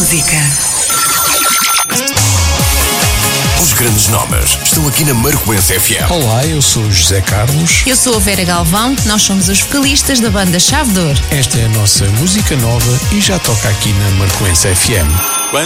música. Os grandes nomes estão aqui na Marcoense FM. Olá, eu sou o José Carlos. Eu sou a Vera Galvão, nós somos os vocalistas da banda Chave de Ouro. Esta é a nossa música nova e já toca aqui na Marcoense FM.